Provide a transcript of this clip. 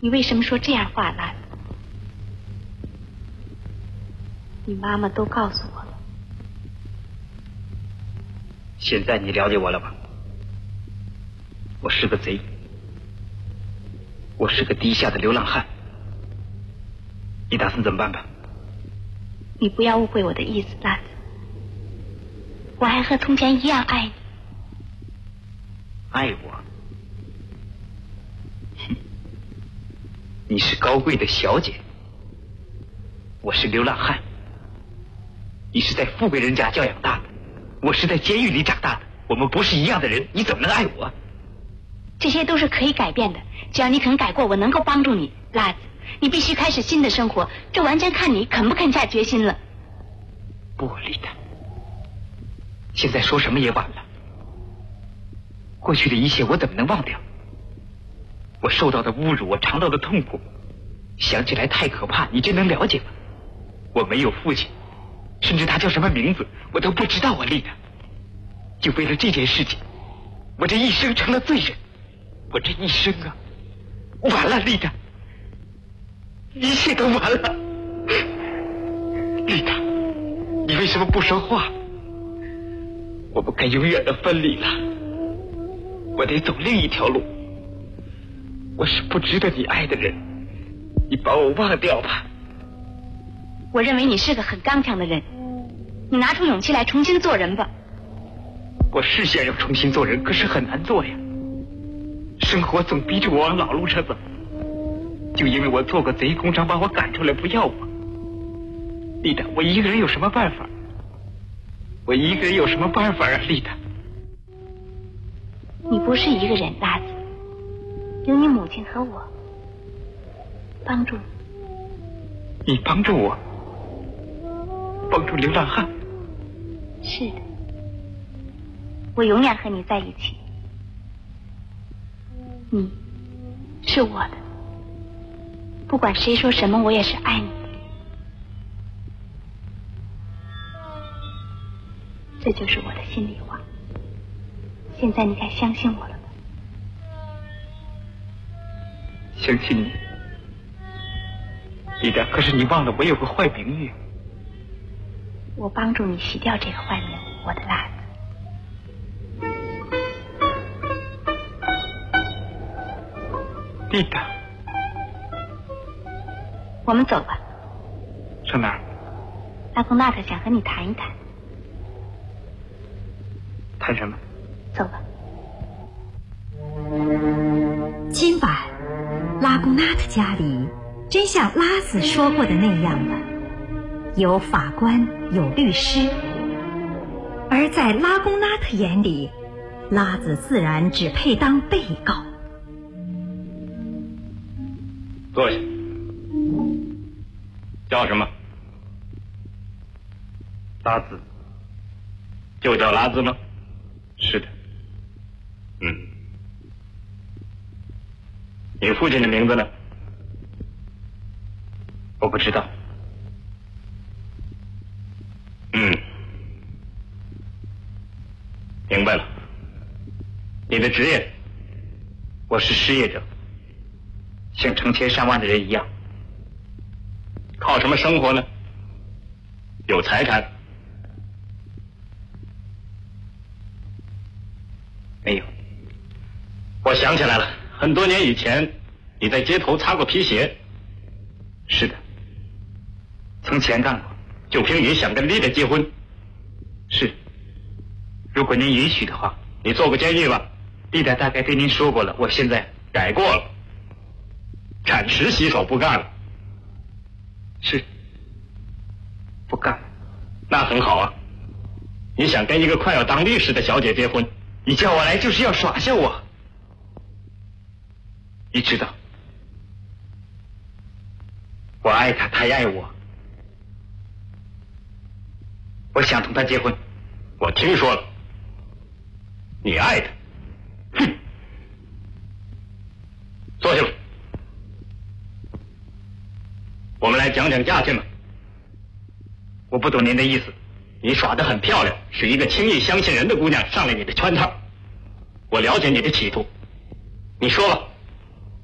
你为什么说这样话来？你妈妈都告诉我了。 现在你了解我了吧？我是个贼，我是个地下的流浪汉。你打算怎么办吧？ 你不要误会我的意思，拉子。我还和从前一样爱你。 爱我？哼，你是高贵的小姐，我是流浪汉。你是在富贵人家教养大的，我是在监狱里长大的，我们不是一样的人，你怎么能爱我？ 这些都是可以改变的，只要你肯改过，我能够帮助你。拉子，你必须开始新的生活，这完全看你肯不肯下决心了。 不，丽达，现在说什么也晚了。过去的一切我怎么能忘掉？我受到的侮辱，我尝到的痛苦，想起来太可怕，你真能了解吗？我没有父亲，甚至他叫什么名字我都不知道啊，丽达。就为了这件事情，我这一生成了罪人，我这一生啊，完了，丽达，一切都完了。丽达，你为什么不说话？我们该永远的分离了，我得走另一条路。我是不值得你爱的人，你把我忘掉吧。 我认为你是个很刚强的人，你拿出勇气来重新做人吧。 我是想要重新做人，可是很难做呀。生活总逼着我往老路上走，就因为我做过贼，工厂把我赶出来不要我。丽达，我一个人有什么办法？我一个人有什么办法啊，丽达？ 你不是一个人，拉子，有你母亲和我帮助你。 你帮助我，帮助流浪汉？ 是的，我永远和你在一起。你是我的，不管谁说什么，我也是爱你的。这就是我的心里话。现在你该相信我了吧？ 相信你，丽达。可是你忘了我有个坏名誉。 我帮助你洗掉这个坏名，我的拉子。 丽达， 我们走吧。 上哪儿？ 拉贡纳特想和你谈一谈。 谈什么？ 走吧。 今晚拉贡纳特家里真像拉子说过的那样了，有法官，有律师，而在拉贡纳特眼里，拉子自然只配当被告。 坐下。叫什么？ 拉兹。 就叫拉兹吗？ 是的。 你父亲的名字呢？ 我不知道。 明白了。你的职业？ 我是失业者，像成千上万的人一样。 靠什么生活呢？有财产？ 没有。 我想起来了，很多年以前你在街头擦过皮鞋。 是的，从前干过。 就凭你想跟丽达结婚？ 是。如果您允许的话。 你坐过监狱吧？ 丽达大概对您说过了，我现在改过了，暂时洗手不干了。 是，不干了。 那很好啊。你想跟一个快要当律师的小姐结婚？ 你叫我来就是要耍笑我。你知道，我爱她，她也爱我。我想同她结婚。 我听说了。你爱她？哼！坐下吧。我们来讲讲价钱吧。 我不懂您的意思。 你耍得很漂亮，是一个轻易相信人的姑娘上了你的圈套。我了解你的企图。你说吧。